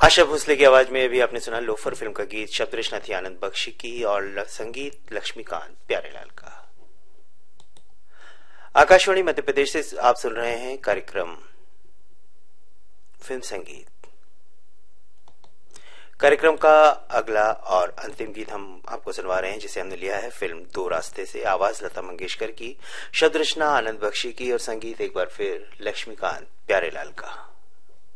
आशा भोसले की आवाज में अभी आपने सुना लोफर फिल्म का गीत। शब्द रचना थी आनंद बख्शी की और संगीत लक्ष्मीकांत प्यारेलाल का। आकाशवाणी मध्य प्रदेश से आप सुन रहे हैं कार्यक्रम फिल्म संगीत। कार्यक्रम का अगला और अंतिम गीत हम आपको सुनवा रहे हैं, जिसे हमने लिया है फिल्म दो रास्ते से। आवाज लता मंगेशकर की, शब्द रचना आनंद बख्शी की और संगीत एक बार फिर लक्ष्मीकांत प्यारेलाल का।